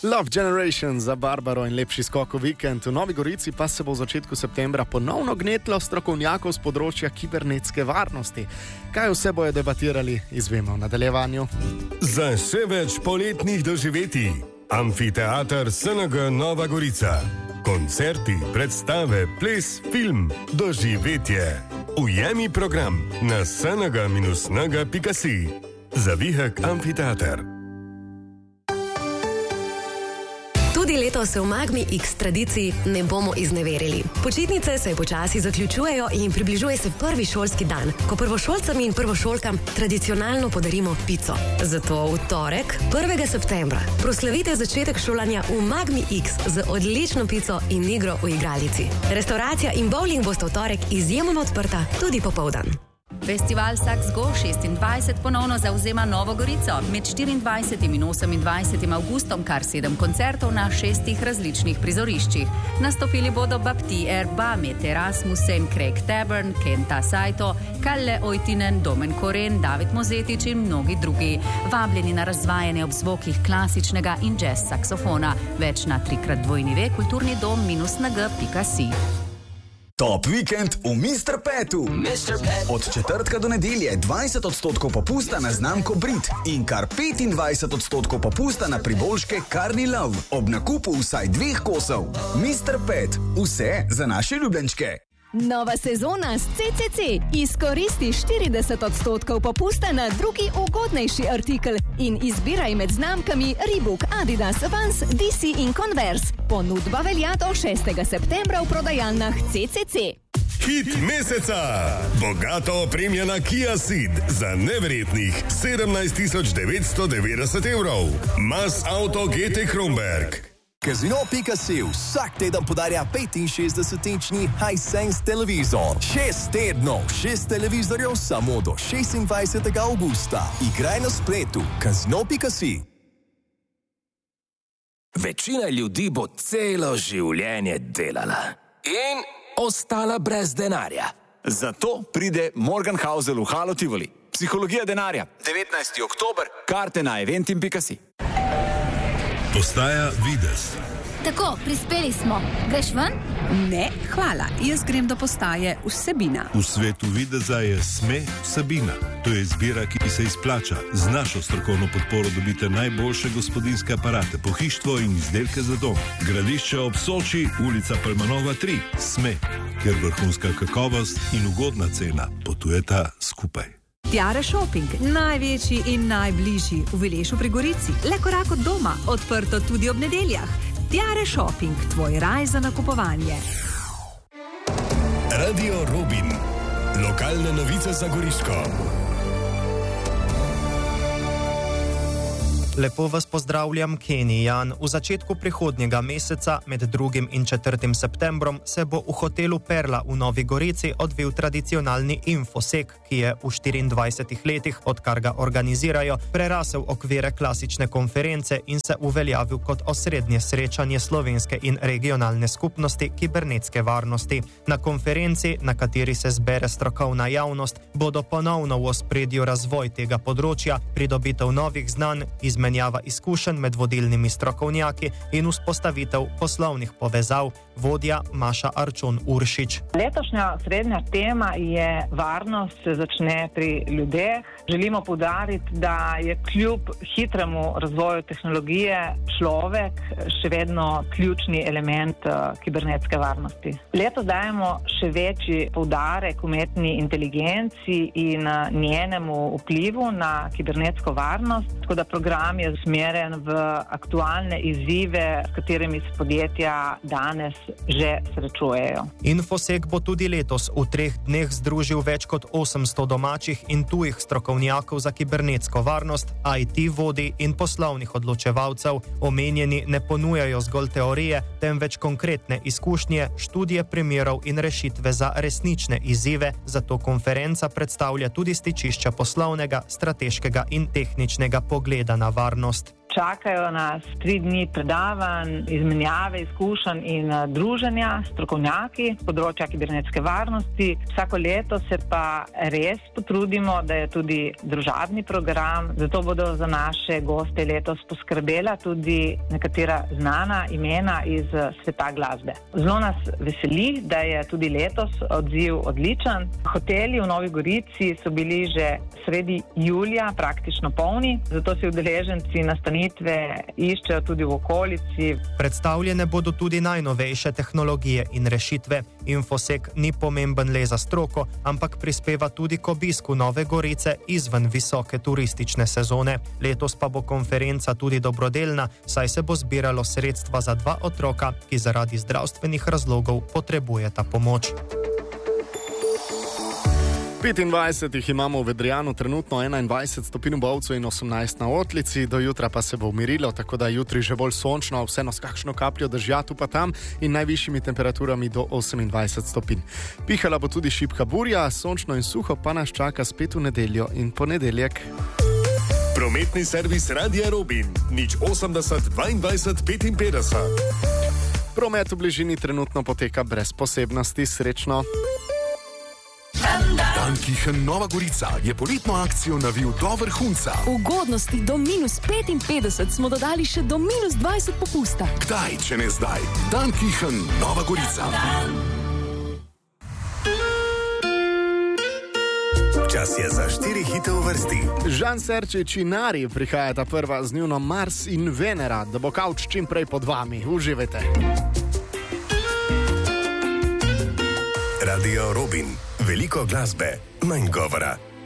Love Generation za Barbaro in lepši skok v vikend. V Novi Gorici pa se bo v začetku septembra ponovno gnetlo strokovnjakov z področja kibernetske varnosti. Kaj vse bojo debatirali, izvemo v nadaljevanju. Za še več poletnih doživetij. Amfiteater SNG Nova Gorica. Koncerti, predstave, ples, film, doživetje. Ujemi program na sng-nag.si. Zavihek Amfiteater. Tudi letos se v Magmi X tradiciji ne bomo izneverili. Počitnice se počasi zaključujejo in približuje se prvi šolski dan, ko prvošolcem in prvošolkam tradicionalno podarimo pico. Zato v torek, 1. septembra, proslavite začetek šolanja v Magmi X z odlično pico in igro v igralici. Restauracija in bowling bosta v torek izjemno odprta tudi popoldan. Festival Saks Go 26 ponovno zauzema Novo Gorico. Med 24. in 28. avgustom kar 7 koncertov na 6 različnih prizoriščih. Nastopili bodo Bapti Erba, Met Erasmussen, Craig Taborn, Kenta Saito, Kalle Oitinen, Domen Koren, David Mozetič in mnogi drugi. Vabljeni na razvajanje ob zvokih klasičnega in jazz saksofona. Več na 3x2 kulturni-dom-nag.si. Top vikend v Mr. Petu. Od četrtka do nedelje 20% popusta na znamko Brit in kar 25% popusta na priboljške Carni Love ob nakupu vsaj 2 kosov. Mr. Pet, vse za naše ljubljenčke. Nova sezona s CCC. Izkoristi 40% popusta na drugi ugodnejši artikel in izbiraj med znamkami Reebok, Adidas, Vans, DC in Converse. Ponudba velja do 6. septembra v prodajalnah CCC. Hit meseca! Bogato opremljena Kia Ceed za neverjetnih 17.990 evrov. Mas Auto GT Kronberg. Casino.si vsak teden podarja 65-inčni Hisense televizor. 6 tednov, 6 televizorjev samo do 26. augusta. Igraj na spletu. Casino.si. Večina ljudi bo celo življenje delala in ostala brez denarja. Zato pride Morgenhausel v Halo Tivoli. Psihologija denarja. 19. oktober. Karte na eventim.si. Postaja Vides. Tako, prispeli smo. Greš ven? Ne, hvala. Jaz grem do postaje Vsebina. V svetu videza je SME Vsebina. To je izbira, ki se izplača. Z našo strokovno podporo dobite najboljše gospodinjske aparate, pohištvo in izdelke za dom. Gradišče ob Soči, ulica Palmanova 3. SME, kjer vrhunska kakovost in ugodna cena potujeta skupaj. Tiare Shopping, največji in najbližji v Vilešu pri Gorici. Le korak od doma, odprto tudi ob nedeljah. Tiare Shopping, tvoj raj za nakupovanje. Radio Robin. Lokalne novice za Goriško. Lepo vas pozdravljam, Kenny Jan. V začetku prihodnjega meseca, med 2. in 4. septembrom, se bo v hotelu Perla v Novi Gorici odvil tradicionalni Infosek, ki je v 24 letih, odkar ga organizirajo, prerasel okvire klasične konference in se uveljavil kot osrednje srečanje slovenske in regionalne skupnosti kibernetske varnosti. Na konferenci, na kateri se zbere strokovna javnost, bodo ponovno v ospredju razvoj tega področja, pridobitev novih znanj, izmenjava izkušenj med vodilnimi strokovnjaki in vzpostavitev poslovnih povezav, vodja Maša Arčon Uršič. Letošnja srednja tema je varnost se začne pri ljudeh. Želimo poudariti, da je kljub hitremu razvoju tehnologije človek še vedno ključni element kibernetske varnosti. Letos dajemo še večji poudarek umetni inteligenci in njenemu vplivu na kibernetsko varnost, tako da program je usmerjen v aktualne izzive, s katerimi se podjetja danes že srečujejo. Infosek bo tudi letos v 3 dneh združil več kot 800 domačih in tujih strokovnjakov za kibernetsko varnost, IT vodi in poslovnih odločevalcev. Omenjeni ne ponujajo zgolj teorije, temveč konkretne izkušnje, študije primerov in rešitve za resnične izzive, zato konferenca predstavlja tudi stičišča poslovnega, strateškega in tehničnega pogleda na varnost. Čakajo nas 3 dni predavanj, izmenjave izkušenj in druženja s strokovnjaki z področja kibernetske varnosti. Vsako leto se pa res potrudimo, da je tudi družabni program, zato bodo za naše goste letos poskrbela tudi nekatera znana imena iz sveta glasbe. Zelo nas veseli, da je tudi letos odziv odličen. Hoteli v Novi Gorici so bili že sredi julija praktično polni, zato si udeleženci nastanitve iščejo tudi v okolici. Predstavljene bodo tudi najnovejše tehnologije in rešitve. Infosek ni pomemben le za stroko, ampak prispeva tudi k obisku Nove Gorice izven visoke turistične sezone. Letos pa bo konferenca tudi dobrodelna, saj se bo zbiralo sredstva za 2 otroka, ki zaradi zdravstvenih razlogov potrebujeta pomoč. 25 jih imamo v Vedrijanu, trenutno 21 stopinj v Bovcu in 18 na Otlici, do jutra pa se bo umirilo, tako da jutri že bolj sončno, vseeno s kakšno kapljo dežja tu pa tam in najvišjimi temperaturami do 28 stopinj. Pihala bo tudi šibka burja, sončno in suho pa nas čaka spet v nedeljo in ponedeljek. Prometni servis Radia Robin, 080 22 55. Promet v bližini trenutno poteka brez posebnosti, srečno. Dankichen Nova Gorica je poletno akcijo navil do vrhunca. Ugodnosti do -55 smo dodali še do -20 popusta. Kdaj, če ne zdaj? Dankichen Nova Gorica. Čas je za 4 hite v vrsti. Žan Serčič in Nari prihajata prva z njuno Mars in Venera, da bo kavč čim prej pod vami. Uživajte. Radio Robin. Veliko glasbe, manj govora.